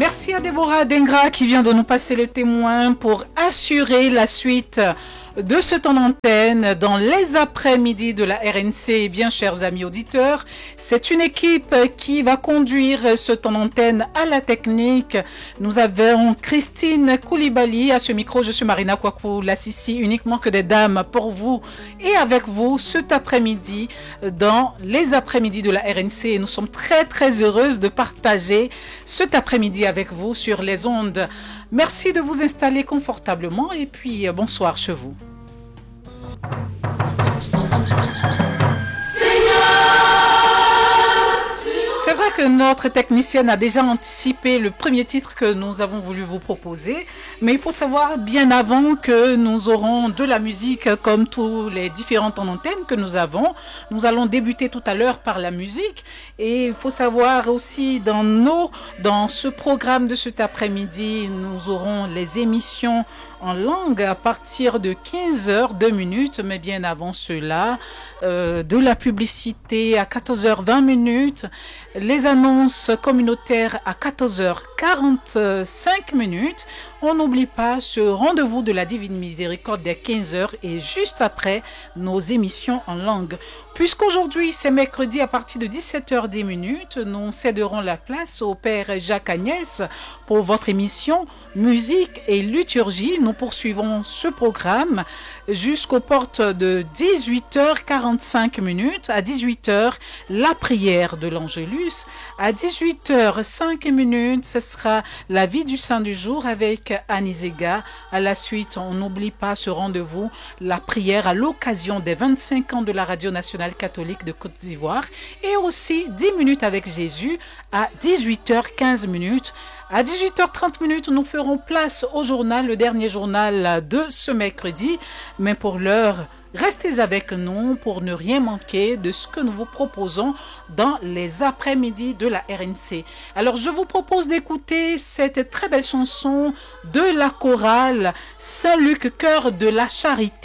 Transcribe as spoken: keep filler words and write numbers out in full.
Merci à Déborah Dengra qui vient de nous passer le témoin pour assurer la suite de ce temps d'antenne dans les après-midi de la R N C. Et bien, chers amis auditeurs, c'est une équipe qui va conduire ce temps d'antenne à la technique. Nous avons Christine Koulibaly à ce micro. Je suis Marina Kwaku Lassisi, uniquement que des dames pour vous et avec vous cet après-midi dans les après-midi de la R N C. Et nous sommes très très heureuses de partager cet après-midi avec vous sur les ondes. Merci de vous installer confortablement et puis bonsoir chez vous. C'est vrai que notre technicienne a déjà anticipé le premier titre que nous avons voulu vous proposer, mais il faut savoir bien avant que nous aurons de la musique comme tous les différentes antennes que nous avons. Nous allons débuter tout à l'heure par la musique et il faut savoir aussi dans nos, dans ce programme de cet après-midi, nous aurons les émissions en langue à partir de quinze heures deux minutes, mais bien avant cela, euh, de la publicité à quatorze heures vingt minutes, les annonces communautaires à quatorze heures quarante-cinq minutes. On n'oublie pas ce rendez-vous de la Divine Miséricorde dès quinze heures et juste après nos émissions en langue. Puisqu'aujourd'hui c'est mercredi à partir de dix-sept heures dix minutes, nous céderons la place au Père Jacques Agnès pour votre émission Musique et Liturgie. Nous poursuivons ce programme jusqu'aux portes de dix-huit heures quarante-cinq minutes. À dix-huit heures, la prière de l'Angélus. À dix-huit heures cinq minutes, ce sera la vie du Saint du jour avec Annie Zega. À la suite, on n'oublie pas ce rendez-vous, la prière à l'occasion des vingt-cinq ans de la Radio Nationale Catholique de Côte d'Ivoire. Et aussi dix minutes avec Jésus à dix-huit heures quinze minutes. À dix-huit heures trente minutes, nous ferons place au journal, le dernier journal de ce mercredi. Mais pour l'heure, restez avec nous pour ne rien manquer de ce que nous vous proposons dans les après-midi de la R N C. Alors, je vous propose d'écouter cette très belle chanson de la chorale Saint-Luc, Cœur de la Charité.